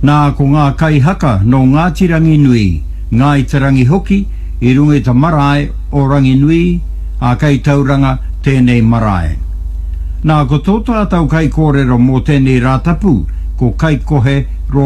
Nā ko ngā kai haka no Ngāti Rangi Nui, ngā i te rangi hoki, i runga i ta marae o Rangi Nui, a kai tauranga tēnei marae. Nā ko tō tau kai kōrero mō tēnei rātapu, ko kai kohe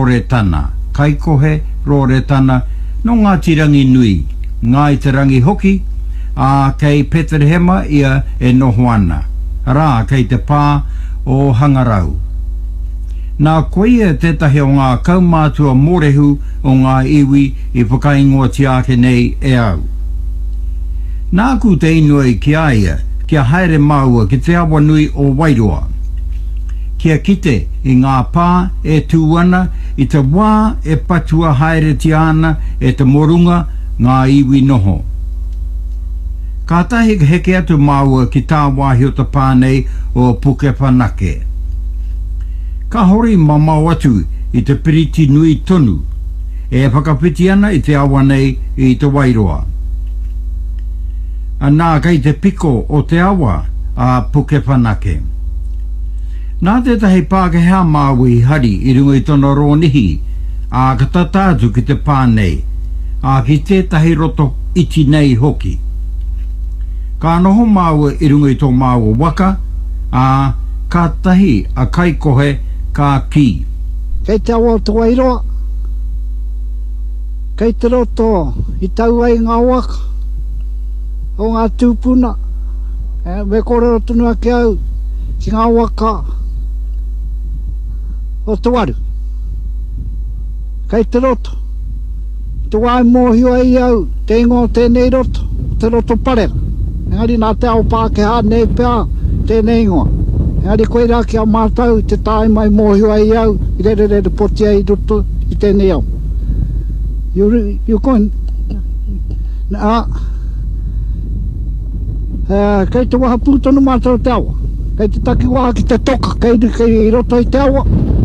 rore tana, no Ngāti Rangi Nui, ngā i te rangi hoki, a kei Peterhema ia e noho ana, rā kei te pā o Hangarau. Nā koia tētahi o ngā kaumātua mōrehu o ngā iwi i whakaingoa tiake nei e au. Nā ku te inua i ki aia, kia haere maua ki te awa nui o Wairoa. Kia kite i ngā pā e tūana i te wā e patua haere tiana e te morunga ngā iwi noho. Ka tahi heke atu maua ki tā wāhi o te pānei o Pukepanake. Ka hori mamau atu i te piriti nui tonu, e whakapiti ana i te awa nei i te Wairoa. Nā kei te piko o te awa a Pukepanake. Nā tētahi Pākehā māu i hari i runga i tona rōnihi, a katatātu ki te pānei, a ki tētahi roto iti nei hoki. Ka noho māua i runga i tō māua waka, a ka tahi a kai kohe ka ki. Kei te awa o te Wairoa, kei te roto i tau ai ngā waka, o ngā tūpuna, me kōrero tunua ki au, ki ngā waka o te waru. Kei te roto, te wai mōhio ai au, te ingoa tēnei roto, te roto parera. Engari nā te ao Pākehā nei pēr tēnei ingoa. Engari koe rā ki a mātau te tāi mai mōhio ai au i re poti ai roto i tēnei au. You going? Kei te waha pūtonu mātau te awa. Kei te taki waha ki te toka, kei roto i te awa.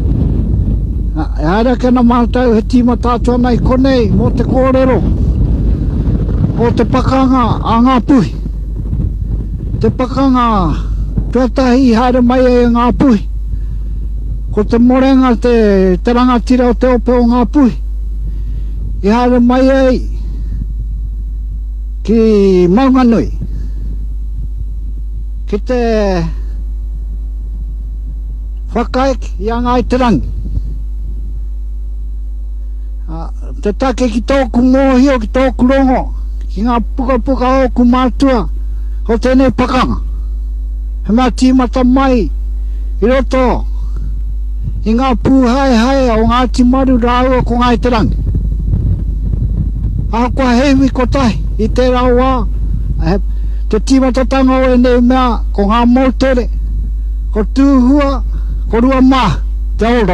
E haere kena mātau he tīma tātua nei konei mō te kōrero. O te pakanga a ngā puhi. Te pakanga tuatahi haere mai e ngā puhi. Ko te morenga te rangatira o te ope o ngā puhi. I haere mai e ki Maunganui. Ki te whakaeki i a ngā i te rangi. Te take ki tōku mōhio, ki tōku rongo, ki ngā puka oku mātua, o tēnei pakanga. He mea tīmata mai, i roto, i ngā pūhae o ngā timaru rāua ko ngā i te rangi. A kua heiwi ko tahi, i te rāua, te tīmata tanga o e nei mea, ko ngā mautere, ko tūhua, ko rua mā, te ora.